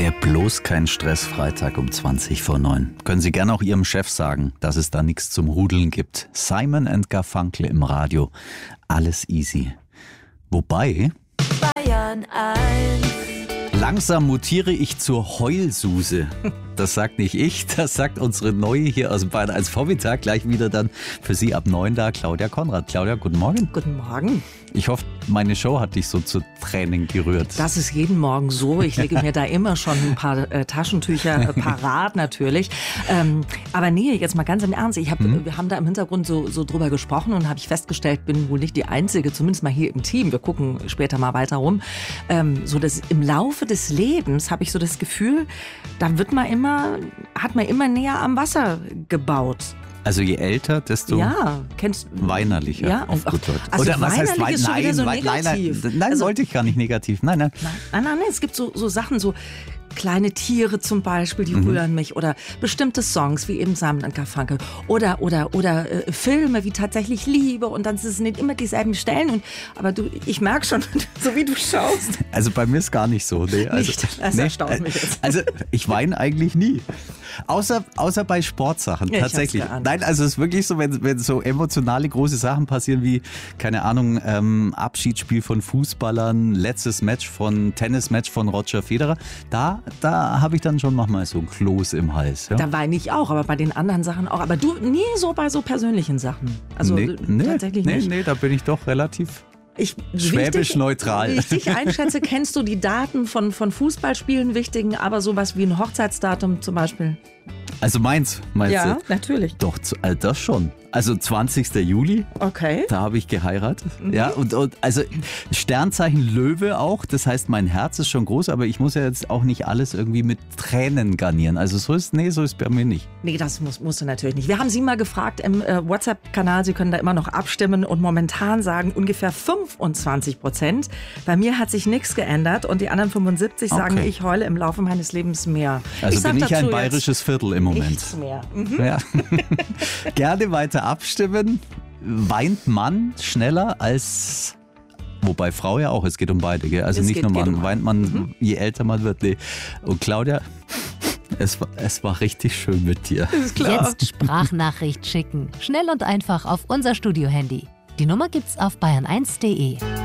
Der bloß kein Stress-Freitag um 20:09. Können Sie gerne auch Ihrem Chef sagen, dass es da nichts zum Rudeln gibt. Simon & Garfunkel im Radio. Alles easy. Wobei... Bayern 1. Langsam mutiere ich zur Heulsuse. Das sagt nicht ich, das sagt unsere Neue hier aus dem Bayern 1 Vormittag. Gleich wieder dann für Sie ab 9 da, Claudia Konrad. Claudia, guten Morgen. Guten Morgen. Ich hoffe, meine Show hat dich so zu Tränen gerührt. Das ist jeden Morgen so. Ich lege mir da immer schon ein paar Taschentücher parat natürlich. Aber nee, jetzt mal ganz im Ernst. Wir haben da im Hintergrund so drüber gesprochen und habe ich festgestellt, bin wohl nicht die Einzige, zumindest mal hier im Team. Wir gucken später mal weiter rum. So dass im Laufe des Lebens habe ich so das Gefühl, da hat man immer näher am Wasser gebaut. Also je älter, desto weinerlicher. Ja, auf gut Deutsch. Also oder was heißt weinerlich ist schon wieder so negativ. Nein, Also, wollte ich gar nicht negativ. Nein. Es gibt so Sachen, so kleine Tiere zum Beispiel, die rühren mich, oder bestimmte Songs wie eben Simon & Garfunkel oder Filme wie tatsächlich Liebe, und dann sind es nicht immer dieselben Stellen. Aber ich merke schon, so wie du schaust. Also bei mir ist gar nicht so. Nee, das erstaunt mich jetzt. Also ich weine eigentlich nie. Außer bei Sportsachen, Ja, tatsächlich. Nein, also es ist wirklich so, wenn so emotionale große Sachen passieren wie, keine Ahnung, Abschiedsspiel von Fußballern, letztes Tennismatch von Roger Federer, da habe ich dann schon nochmal so ein Kloß im Hals. Ja? Da weine ich auch, aber bei den anderen Sachen auch. Aber du nie so bei so persönlichen Sachen. Also tatsächlich nicht. Nee, da bin ich doch relativ... Schwäbisch neutral. Wie ich dich einschätze, kennst du die Daten von Fußballspielen, wichtigen, aber sowas wie ein Hochzeitsdatum zum Beispiel? Also meinst du? Ja, natürlich. Doch, das schon. Also 20. Juli, okay. Da habe ich geheiratet. Ja, und also Sternzeichen Löwe auch, das heißt, mein Herz ist schon groß, aber ich muss ja jetzt auch nicht alles irgendwie mit Tränen garnieren. Also so ist bei mir nicht. Nee, das musst du natürlich nicht. Wir haben Sie mal gefragt im WhatsApp-Kanal, Sie können da immer noch abstimmen, und momentan sagen ungefähr 25%. Bei mir hat sich nichts geändert, und die anderen 75 sagen, ich heule im Laufe meines Lebens mehr. Also bin ich ein bayerisches Viertel im Moment. Nichts mehr. Ja. Gerne weiter abstimmen. Weint Mann schneller als... Wobei Frau ja auch, es geht um beide, gell? Also nicht nur Mann, weint man, je älter man wird. Nee. Und Claudia, es war richtig schön mit dir. Ist klar. Jetzt Sprachnachricht schicken. Schnell und einfach auf unser Studio-Handy. Die Nummer gibt's auf bayern1.de.